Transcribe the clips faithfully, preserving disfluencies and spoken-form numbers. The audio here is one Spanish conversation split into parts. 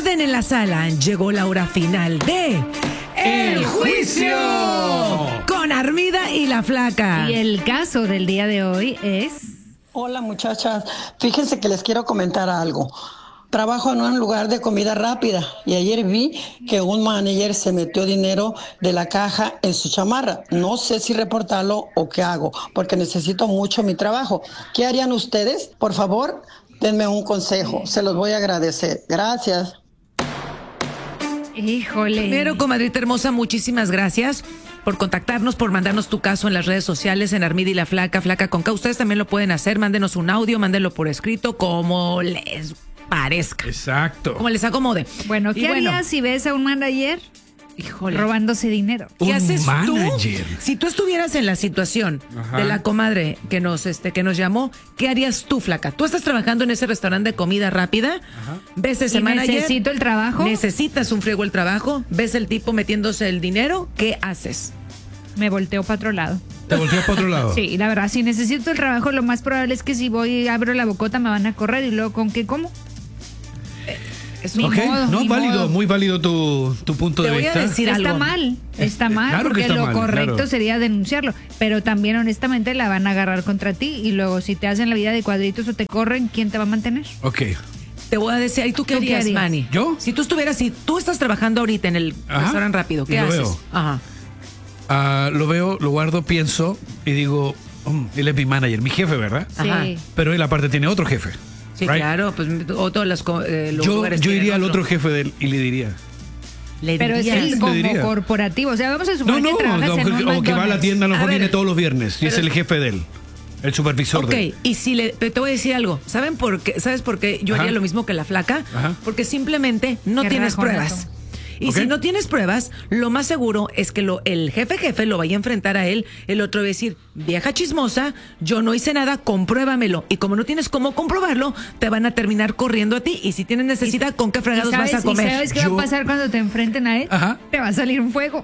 Orden en la sala, llegó la hora final de ¡El Juicio! Con Armida y la Flaca. Y el caso del día de hoy es... Hola muchachas, fíjense que les quiero comentar algo. Trabajo en un lugar de comida rápida y ayer vi que un manager se metió dinero de la caja en su chamarra. No sé si reportarlo o qué hago, porque necesito mucho mi trabajo. ¿Qué harían ustedes? Por favor, denme un consejo, se los voy a agradecer. Gracias. Híjole. Primero, comadrita hermosa, muchísimas gracias por contactarnos, por mandarnos tu caso en las redes sociales, en Armida y la Flaca, Flaca con K. Ustedes también lo pueden hacer, mándenos un audio, mándenlo por escrito, como les parezca. Exacto. Como les acomode. Bueno, ¿qué Y bueno, harías si ves a un manager híjole, robándose dinero? ¿Qué Un haces manager. tú? Si tú estuvieras en la situación Ajá. de la comadre que nos, este, que nos llamó, ¿qué harías tú, Flaca? Tú estás trabajando en ese restaurante de comida rápida, Ajá. ves ese ¿Y manager, necesito el trabajo? necesitas un friego el trabajo, ves el tipo metiéndose el dinero, ¿qué haces? Me volteo para otro lado. ¿Te volteas para otro lado? Sí, la verdad, si necesito el trabajo, lo más probable es que si voy y abro la bocota me van a correr y luego ¿con qué como? Es Ni un- Ok, modo, no, ni válido, modo. muy válido tu, tu punto Te de voy a vista. decir Está algo. mal, está mal, claro que porque está lo mal, correcto claro. sería denunciarlo, pero también honestamente la van a agarrar contra ti y luego si te hacen la vida de cuadritos o te corren, ¿quién te va a mantener? Ok. Te voy a decir, ¿y tú qué ¿Tú qué harías, harías? Manny? ¿Yo? Si tú estuvieras, si tú estás trabajando ahorita en el Ajá. restaurante rápido, ¿qué Y lo haces? veo. Ajá. Ah, lo veo, lo guardo, pienso y digo, "Mm, él es mi manager, mi jefe, ¿verdad? Ajá. Sí. Pero él aparte tiene otro jefe. Sí, right? claro, pues o todos los, co- eh, los Yo, lugares yo tienen iría al otro jefe de él y le diría. Le Pero es dirías. el le como diría. corporativo, o sea, vamos a No, suponer no, que trabajas o, en un o que va a la McDonald's. tienda, a lo A mejor ver, viene todos los viernes y pero es el es- jefe de él, el supervisor Ok, de él. y si le, te te voy a decir algo, ¿saben por qué? ¿Sabes por qué yo Ajá. haría lo mismo que la Flaca? Ajá. Porque simplemente no Qué tienes rajonazo. pruebas. Y Ok. si no tienes pruebas, lo más seguro es que lo, el jefe jefe lo vaya a enfrentar a él, el otro va a decir, vieja chismosa, yo no hice nada, compruébamelo. Y como no tienes cómo comprobarlo, te van a terminar corriendo a ti. Y si tienes necesidad, ¿con qué ¿Y fregados sabes, vas a comer? ¿Y sabes qué Yo- va a pasar cuando te enfrenten a él? Ajá. Te va a salir un fuego.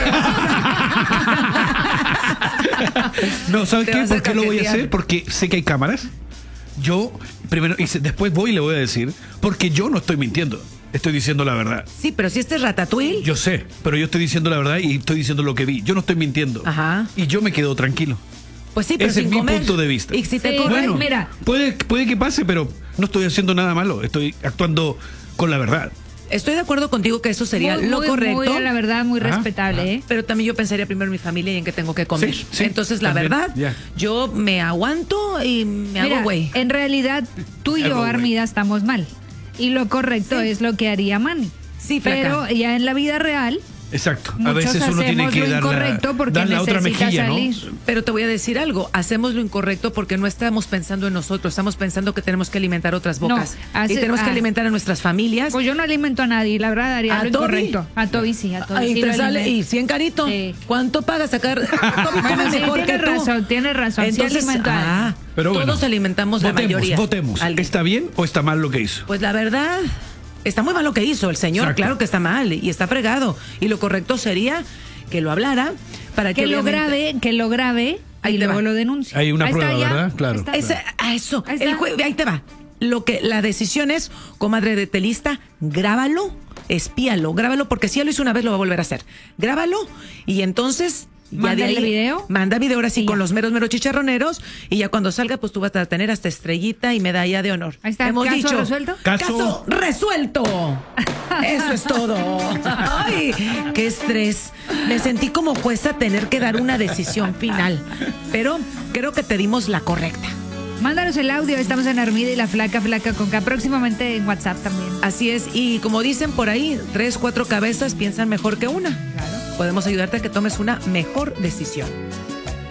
No, ¿sabes Te qué? vas a ¿Por qué lo voy a cajetear. hacer? Porque sé que hay cámaras. Yo, primero, y se- después voy y le voy a decir, porque yo no estoy mintiendo. Estoy diciendo la verdad. Sí, pero si este es Ratatouille, Yo sé, pero yo estoy diciendo la verdad y estoy diciendo lo que vi. Yo no estoy mintiendo. Ajá. Y yo me quedo tranquilo. pues sí, pero Ese es sin mi comer. punto de vista. Y si te Sí, corren, bueno. mira. Puede, puede que pase, pero no estoy haciendo nada malo. Estoy actuando con la verdad. estoy de acuerdo contigo que eso sería Muy, lo muy, correcto. muy, la verdad, muy Ajá, respetable, ¿eh? Pero también yo pensaría primero en mi familia y en qué tengo que comer. Sí, sí, Entonces, la también, verdad, ya. yo me aguanto y me Mira, hago güey. en realidad, tú y Me hago yo, güey. Armida, estamos mal. Y lo correcto Sí. es lo que haría Manny. Sí, Flaca. Pero ya en la vida real, Exacto. A muchos veces uno tiene hacemos que lo dar la, incorrecto porque dar la otra necesita mejilla, salir. ¿no? Pero te voy a decir algo, hacemos lo incorrecto porque no estamos pensando en nosotros, estamos pensando que tenemos que alimentar otras No, bocas. hace- y tenemos que ah. alimentar a nuestras familias. Pues yo no alimento a nadie, la verdad haría ¿A lo Toby? incorrecto. A Toby sí, a Toby Ay, sí te lo sale, alimento. y cien carito. Sí. ¿Cuánto pagas sacar? Toby come Bueno, sí, mejor que tienes tú. razón, tienes razón. Sí Entonces, alimento a ah, Pero bueno, todos alimentamos la votemos, mayoría. Votemos. Alguien. ¿Está bien o está mal lo que hizo? Pues la verdad, está muy mal lo que hizo el señor, Exacto. claro que está mal y está fregado. Y lo correcto sería que lo hablara para que, que lo obviamente- grabe, que lo grabe Ahí y te luego va. lo denuncie. Hay una Ahí está, prueba, ya. ¿verdad? Claro. Ahí está. Ese- a eso, Ahí el está. jue- ahí te va. Lo que la decisión es, comadre de telista, grábalo, espíalo, grábalo, porque si ya lo hizo una vez lo va a volver a hacer. Grábalo y entonces ya de Mándale ahí video. manda video ahora sí Y con ya. los meros meros chicharroneros y ya cuando salga pues tú vas a tener hasta estrellita y medalla de honor. Ahí está, Hemos ¿caso dicho, resuelto? Caso- Caso resuelto. Eso es todo. Ay, qué estrés. Me sentí como jueza tener que dar una decisión final, pero creo que te dimos la correcta. Mándanos el audio, estamos en Armida y la Flaca, Flaca con K, próximamente en WhatsApp también. Así es, y como dicen por ahí, tres, cuatro cabezas piensan mejor que una. Podemos ayudarte a que tomes una mejor decisión.